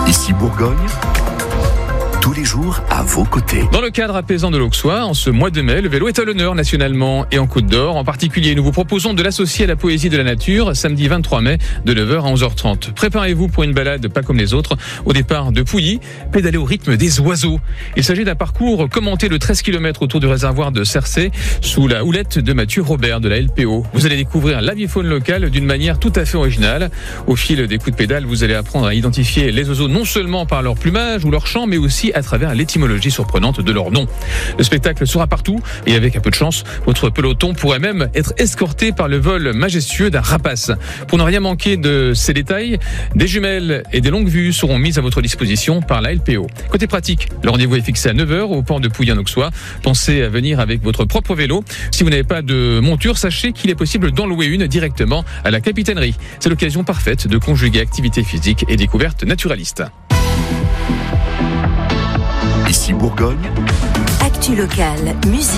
Ici Bourgogne, tous les jours à vos côtés. Dans le cadre apaisant de l'Auxois, en ce mois de mai, le vélo est à l'honneur nationalement et en Côte d'Or. En particulier, nous vous proposons de l'associer à la poésie de la nature, samedi 23 mai, de 9h à 11h30. Préparez-vous pour une balade pas comme les autres. Au départ de Pouilly, pédalez au rythme des oiseaux. Il s'agit d'un parcours commenté de 13 km autour du réservoir de Cercé, sous la houlette de Mathieu Robert de la LPO. Vous allez découvrir l'avifaune locale d'une manière tout à fait originale. Au fil des coups de pédale, vous allez apprendre à identifier les oiseaux non seulement par leur plumage ou leur chant, mais aussi à travers l'étymologie surprenante de leur nom. Le spectacle sera partout et avec un peu de chance, votre peloton pourrait même être escorté par le vol majestueux d'un rapace. Pour ne rien manquer de ces détails, des jumelles et des longues vues seront mises à votre disposition par la LPO. Côté pratique, le rendez-vous est fixé à 9h au port de Pouilly en Auxois. Pensez à venir avec votre propre vélo. Si vous n'avez pas de monture, sachez qu'il est possible d'en louer une directement à la capitainerie. C'est l'occasion parfaite de conjuguer activité physique et découverte naturaliste. Ici Bourgogne, Actu locale, musique.